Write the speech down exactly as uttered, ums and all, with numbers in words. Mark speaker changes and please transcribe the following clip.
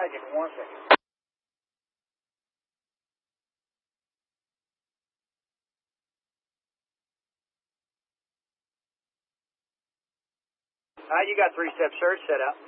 Speaker 1: Hi, give me one second. All right, you got three-step search set up.